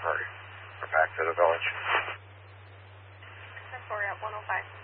hurry. We're back to the village. 10-4 at 105.